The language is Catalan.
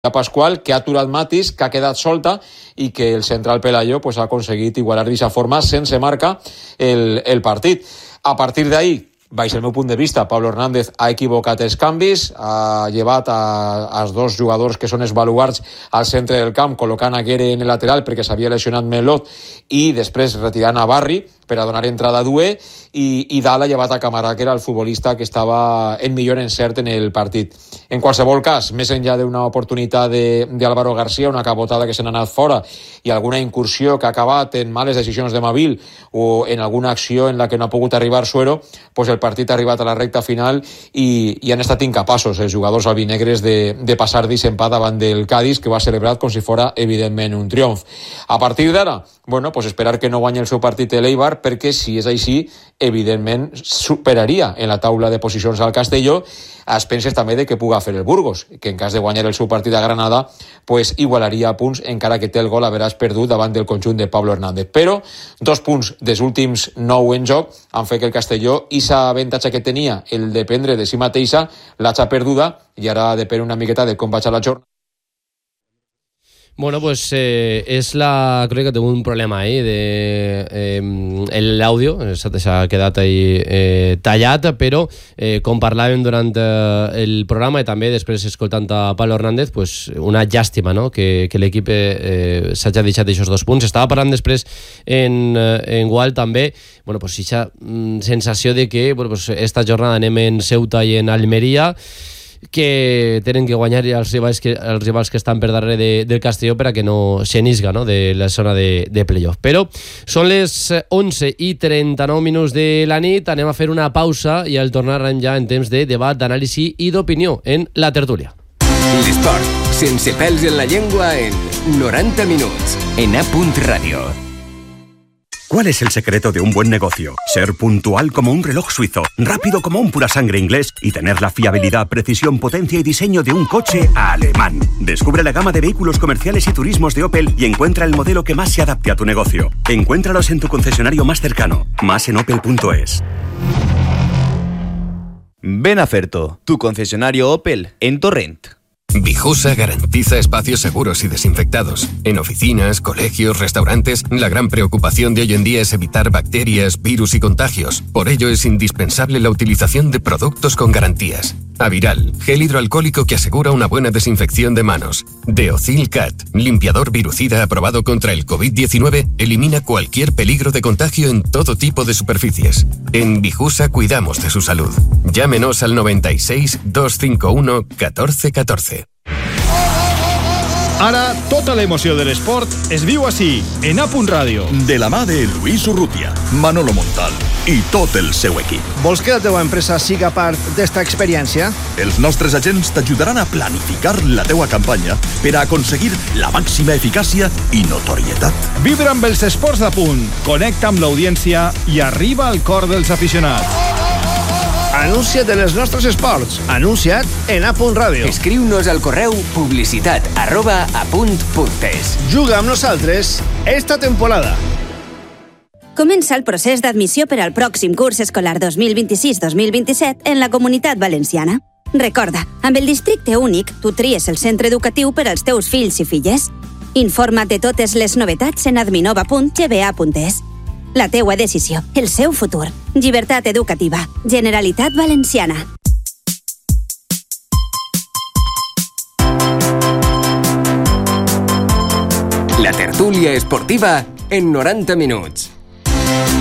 Pascual, que ha aturat Matis, que ha quedat solta i que el central Pelayo pues, ha aconseguit igualar d'aquesta forma sense marca el partit. A partir d'ahí, baix el meu punt de vista, Pablo Hernández ha equivocat els canvis, ha llevat als dos jugadors que són els baluards al centre del camp, col·locant a Guere en el lateral perquè s'havia lesionat Melot i després retirant a Barri per a donar entrada a Due i dalt ha llevat a Camarà, que era el futbolista que estava en millor encert en el partit. En qualsevol cas, més enllà d'una oportunitat d'Álvaro García, una cabotada que se n'ha anat fora i alguna incursió que ha acabat en males decisions de Mavil o en alguna acció en la que no ha pogut arribar Suero, pues el partit ha arribat a la recta final i han estat incapaços els jugadors albinegres de passar d'empat davant del Cádiz, que ho ha celebrat com si fora evidentment un triomf. A partir d'ara, bueno, pues esperar que no guanyi el seu partit l'Eibar, perquè si és així, evidentment superaria en la taula de posicions al Castelló, a expenses també de que puga fer el Burgos, que en cas de guanyar el seu partit a Granada, pues igualaria punts, encara que té el gol a veràs perdut davant del conjunt de Pablo Hernández. Però 2 punts dels últims 9 en joc han fet que el Castelló, i l'avantatge que tenia, el dependre de si mateixa, l'haja perduda, i ara depèn una miqueta de com vaig a la jornada. Bueno, pues creo que tengo un problema ahí el audio s'ha quedat ahí tallat, però com parlàvem durant el programa i també després escoltant a Pablo Hernández, pues una llàstima, no? que l'equip s'hagi deixat aquests 2 punts. Estava parlant després en Gual també, bueno, pues aquesta sensació de que bueno, pues esta jornada anem en Ceuta i en Almeria, que tenen que guanyar els rivals que estan per darrere del Castelló per a que no s'enisga, no? de la zona de playoff. Però són les 11:39 de la nit, anem a fer una pausa i al tornar ja en temps de debat, d'anàlisi i d'opinió en la tertúlia. L'esport, sense pèls en la llengua, en 90 minuts, en A. Radio. ¿Cuál es el secreto de un buen negocio? Ser puntual como un reloj suizo, rápido como un pura sangre inglés y tener la fiabilidad, precisión, potencia y diseño de un coche alemán. Descubre la gama de vehículos comerciales y turismos de Opel y encuentra el modelo que más se adapte a tu negocio. Encuéntralos en tu concesionario más cercano. Más en opel.es. Ven a Ferto, tu concesionario Opel en Torrent. Vijusa garantiza espacios seguros y desinfectados. En oficinas, colegios, restaurantes, la gran preocupación de hoy en día es evitar bacterias, virus y contagios. Por ello es indispensable la utilización de productos con garantías. Aviral, gel hidroalcohólico que asegura una buena desinfección de manos. Deocil Cat, limpiador virucida aprobado contra el COVID-19, elimina cualquier peligro de contagio en todo tipo de superficies. En Vijusa cuidamos de su salud. Llámenos al 96 251 1414. Ara, tota l'emoció de l'esport es viu així, en A. Radio. De la mà de Luis Urrutia, Manolo Montal i tot el seu equip. Vols que la teva empresa siga part d'esta experiència? Els nostres agents t'ajudaran a planificar la teua campanya per a aconseguir la màxima eficàcia i notorietat. Vibra amb els esports d'A. Connecta amb l'audiència i arriba al cor dels aficionats. Anuncia't en els nostres esports. Anuncia't en A. Radio. Escriu-nos al correu publicitat@apunt.es. Juga amb nosaltres esta temporada. Comença el procés d'admissió per al pròxim curs escolar 2026-2027 en la Comunitat Valenciana. Recorda, amb el districte únic, tu tries el centre educatiu per als teus fills i filles. Informa't de totes les novetats en adminova.gba.es. La teua decisió, el seu futur. Llibertat educativa. Generalitat Valenciana. La tertúlia esportiva en 90 minuts.